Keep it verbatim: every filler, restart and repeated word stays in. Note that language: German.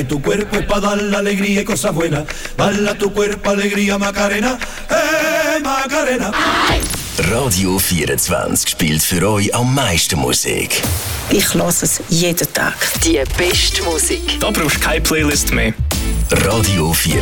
Tu cuerpo es para dar la alegría y cosas buenas. Bala tu cuerpo, alegría, Macarena. Hey, Macarena. Radio vierundzwanzig spielt für euch am meisten Musik. Ich höre es jeden Tag. Die beste Musik. Da brauchst du keine Playlist mehr. Radio vierundzwanzig.